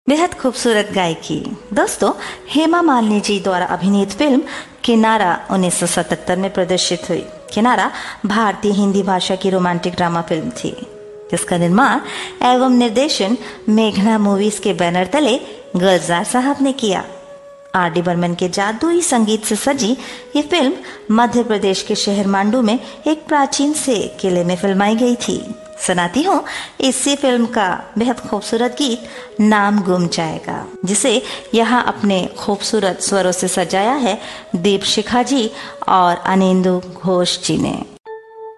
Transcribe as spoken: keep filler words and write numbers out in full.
बेहद खूबसूरत गायकी। दोस्तों, हेमा मालिनी जी द्वारा अभिनीत फिल्म किनारा उन्नीस सौ सतहत्तर में प्रदर्शित हुई। किनारा भारतीय हिंदी भाषा की रोमांटिक ड्रामा फिल्म थी, जिसका निर्माण एवं निर्देशन मेघना मूवीज के बैनर तले गुलजार साहब ने किया। आर डी बर्मन के जादुई संगीत से सजी ये फिल्म मध्य प्रदेश के शहर मांडू में एक प्राचीन से किले में फिल्माई गई थी। सुनाती हूँ इसी फिल्म का बेहद खूबसूरत गीत नाम गुम जाएगा, जिसे यहाँ अपने खूबसूरत स्वरों से सजाया है दीप शिखा जी और अनिंदु घोष जी ने।